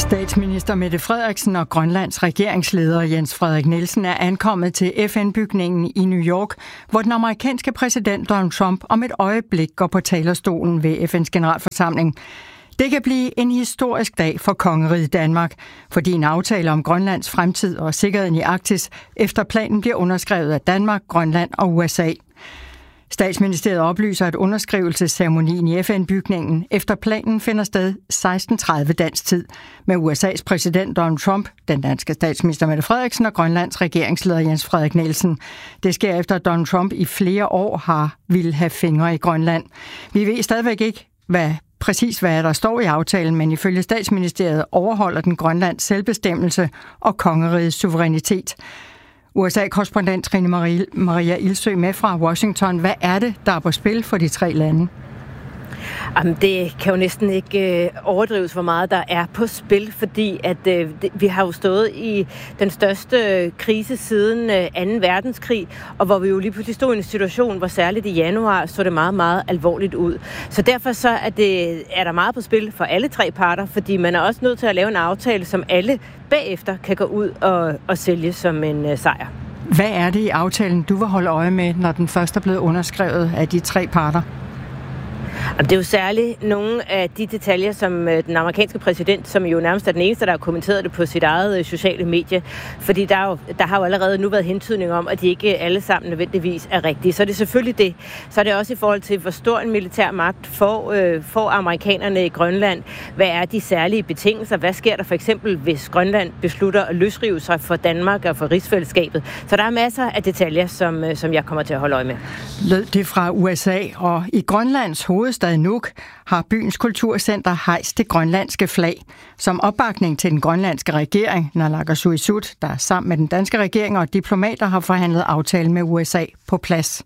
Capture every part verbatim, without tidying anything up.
Statsminister Mette Frederiksen og Grønlands regeringsleder Jens Frederik Nielsen er ankommet til F N-bygningen i New York, hvor den amerikanske præsident Donald Trump om et øjeblik går på talerstolen ved F N's generalforsamling. Det kan blive en historisk dag for kongeriget Danmark, fordi en aftale om Grønlands fremtid og sikkerheden i Arktis efter planen bliver underskrevet af Danmark, Grønland og U S A. Statsministeriet oplyser, at underskrivelsesceremonien i F N-bygningen efter planen finder sted seksten tredive dansk tid, med U S A's præsident Donald Trump, den danske statsminister Mette Frederiksen og Grønlands regeringsleder Jens Frederik Nielsen. Det sker efter, at Donald Trump i flere år har ville have fingre i Grønland. Vi ved stadigvæk ikke, hvad præcis hvad der står i aftalen, men ifølge Statsministeriet overholder den Grønlands selvbestemmelse og kongerigets suverænitet. U S A-korrespondent Trine Marie, Maria Ilsø med fra Washington. Hvad er det, der er på spil for de tre lande? Jamen, det kan jo næsten ikke øh, overdrives, hvor meget der er på spil, fordi at øh, det, vi har jo stået i den største øh, krise siden øh, anden verdenskrig, og hvor vi jo lige pludselig stod i en situation, hvor særligt i januar så det meget, meget alvorligt ud. Så derfor så er, det, er der meget på spil for alle tre parter, fordi man er også nødt til at lave en aftale, som alle bagefter kan gå ud og, og sælge som en øh, sejr. Hvad er det i aftalen, du vil holde øje med, når den først er blevet underskrevet af de tre parter? Det er jo særligt nogle af de detaljer, som den amerikanske præsident, som jo nærmest er den eneste, der har kommenteret det på sit eget sociale medie, fordi der, jo, der har jo allerede nu været hentydning om, at de ikke alle sammen nødvendigvis er rigtige. Så er det selvfølgelig det. Så er det også i forhold til, hvor stor en militær magt får, øh, får amerikanerne i Grønland. Hvad er de særlige betingelser? Hvad sker der for eksempel, hvis Grønland beslutter at løsrive sig for Danmark og for rigsfællesskabet? Så der er masser af detaljer, som, som jeg kommer til at holde øje med. Lød det fra U S A, og i Grønlands hovedstad Nuuk har byens kulturcenter hejst det grønlandske flag. Som opbakning til den grønlandske regering, Naalakkersuisut, der sammen med den danske regering og diplomater har forhandlet aftale med U S A på plads.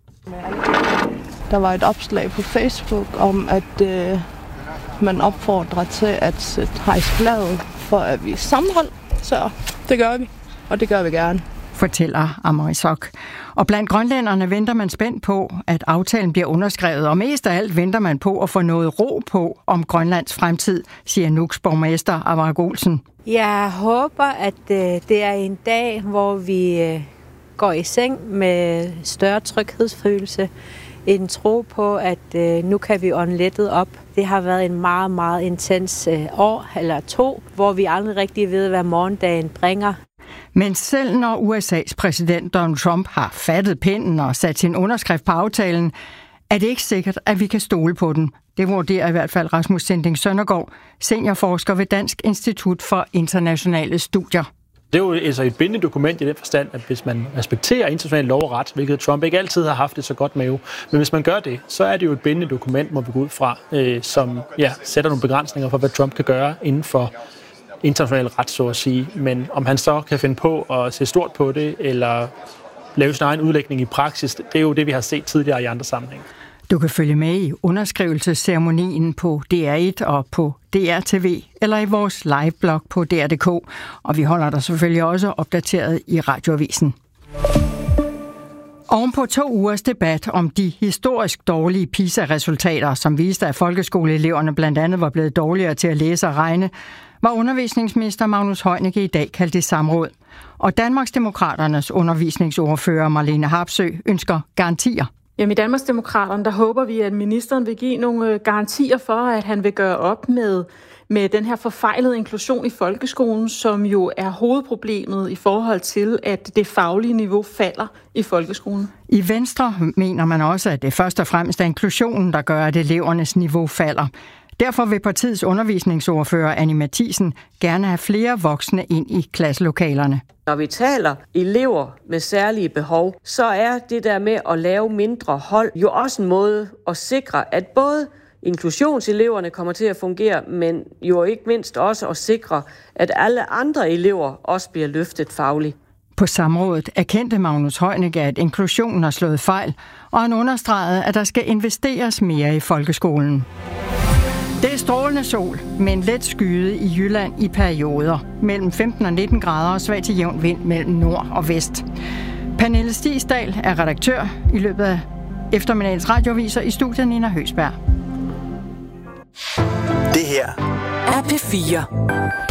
Der var et opslag på Facebook om, at øh, man opfordrer til at sætte hejse flaget for at vise sammenhold. Så det gør vi, og det gør vi gerne, fortæller Amarisok. Og blandt grønlænderne venter man spændt på, at aftalen bliver underskrevet, og mest af alt venter man på at få noget ro på om Grønlands fremtid, siger Nuuks borgmester Amarik Olsen. Jeg håber, at det er en dag, hvor vi går i seng med større tryghedsfølelse, en tro på, at nu kan vi ånde lettet op. Det har været en meget, meget intens år eller to, hvor vi aldrig rigtig ved, hvad morgendagen bringer. Men selv når U S A's præsident Donald Trump har fattet pinden og sat sin underskrift på aftalen, er det ikke sikkert, at vi kan stole på den. Det vurderer i hvert fald Rasmus Sinding Søndergaard, seniorforsker ved Dansk Institut for Internationale Studier. Det er jo altså et bindende dokument i den forstand, at hvis man respekterer international lov og ret, hvilket Trump ikke altid har haft det så godt med jo, men hvis man gør det, så er det jo et bindende dokument, må vi gå ud fra, øh, som ja, sætter nogle begrænsninger for, hvad Trump kan gøre inden for international ret, så at sige. Men om han så kan finde på at se stort på det, eller lave sin egen udlægning i praksis, det er jo det, vi har set tidligere i andre sammenhænge. Du kan følge med i underskrivelsesceremonien på D R et og på D R T V, eller i vores liveblog på D R punktum D K, og vi holder dig selvfølgelig også opdateret i Radioavisen. Oven på to ugers debat om de historisk dårlige PISA-resultater, som viste, at folkeskoleeleverne blandt andet var blevet dårligere til at læse og regne, var undervisningsminister Magnus Heunicke i dag kaldt i samråd. Og Danmarksdemokraternes undervisningsordfører Marlene Harpsøe ønsker garantier. Jamen i Danmarksdemokraterne, der håber vi, at ministeren vil give nogle garantier for, at han vil gøre op med, med den her forfejlede inklusion i folkeskolen, som jo er hovedproblemet i forhold til, at det faglige niveau falder i folkeskolen. I Venstre mener man også, at det først og fremmest er inklusionen, der gør, at elevernes niveau falder. Derfor vil partiets undervisningsordfører Annie Matthiesen gerne have flere voksne ind i klasselokalerne. Når vi taler elever med særlige behov, så er det der med at lave mindre hold jo også en måde at sikre, at både inklusionseleverne kommer til at fungere, men jo ikke mindst også at sikre, at alle andre elever også bliver løftet fagligt. På samrådet erkendte Magnus Heunicke, at inklusionen har slået fejl, og han understregede, at der skal investeres mere i folkeskolen. Det er strålende sol, men let skyde i Jylland i perioder. Mellem femten og nitten grader og svag til jævn vind mellem nord og vest. Pernille Stigsdal er redaktør i løbet af eftermiddagens radioaviser. I studiet Nina Høsberg. Det her er P fire.